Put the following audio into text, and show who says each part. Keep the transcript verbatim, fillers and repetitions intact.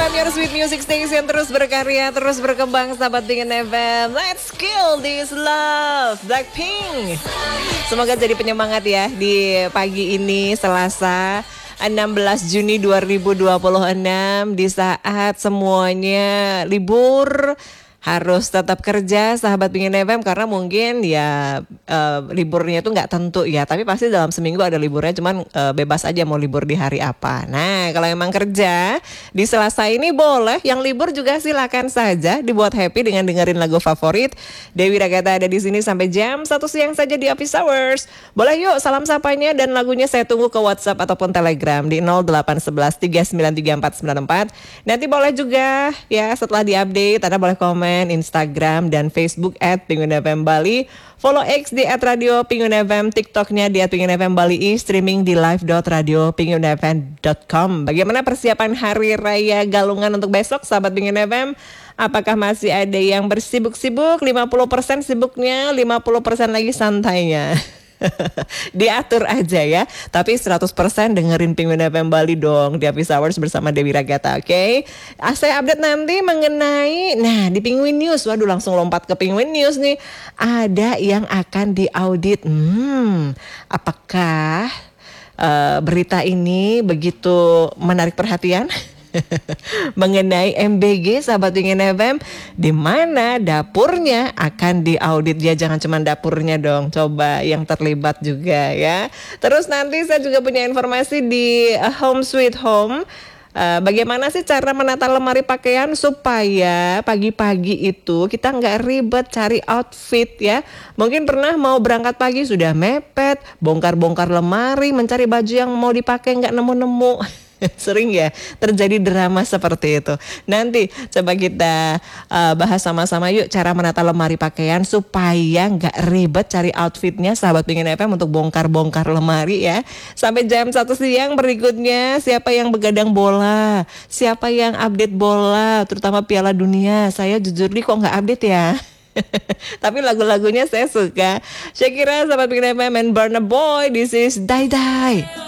Speaker 1: F M, your sweet music station, terus berkarya, terus berkembang, sahabat Pingin F M. Let's kill this love, Blackpink. Semoga jadi penyemangat ya di pagi ini, Selasa enam belas Juni dua ribu dua puluh enam, di saat semuanya libur. Harus tetap kerja, sahabat Pingin F M, karena mungkin ya uh, liburnya tuh nggak tentu ya, tapi pasti dalam seminggu ada liburnya, cuman uh, bebas aja mau libur di hari apa. Nah, kalau emang kerja di Selasa ini boleh, yang libur juga silakan saja dibuat happy dengan dengerin lagu favorit. Dewi Ragata ada di sini sampai jam satu siang saja di Office Hours. Boleh yuk salam sapanya dan lagunya saya tunggu ke WhatsApp ataupun Telegram di nol delapan satu satu tiga sembilan tiga empat sembilan empat. Nanti boleh juga ya setelah diupdate, Anda boleh komen Instagram dan Facebook at Pingin F M Bali. Follow X di at Radio Pingin F M, TikToknya di at Pingin F M Bali, streaming di live dot radio pingin f m dot com. Bagaimana persiapan Hari Raya Galungan untuk besok, sahabat Pingin F M? Apakah masih ada yang bersibuk-sibuk? lima puluh persen sibuknya, lima puluh persen lagi santainya. Diatur aja ya. Tapi seratus persen dengerin Pingin F M Bali dong di Office Hours bersama Dewi Ragata. Oke, okay? Saya update nanti mengenai, nah di Penguin News. Waduh, langsung lompat ke Penguin News nih. Ada yang akan diaudit. Hmm, apakah uh, berita ini begitu menarik perhatian? Mengenai M B G, sahabat Pingin F M, di mana dapurnya akan diaudit. Ya jangan cuma dapurnya dong, coba yang terlibat juga ya. Terus nanti saya juga punya informasi di uh, Home Sweet Home. Uh, bagaimana sih cara menata lemari pakaian supaya pagi-pagi itu kita nggak ribet cari outfit ya. Mungkin pernah mau berangkat pagi sudah mepet, bongkar-bongkar lemari, mencari baju yang mau dipakai nggak nemu-nemu. Sering ya terjadi drama seperti itu. Nanti coba kita uh, bahas sama-sama yuk cara menata lemari pakaian supaya nggak ribet cari outfitnya, sahabat Pingin F M, untuk bongkar-bongkar lemari ya. Sampai jam satu siang berikutnya, siapa yang begadang bola, siapa yang update bola, terutama Piala Dunia. Saya jujur nih kok nggak update ya. Tapi lagu-lagunya saya suka. Shakira, sahabat Pingin F M, and Burna Boy, this is Die Die.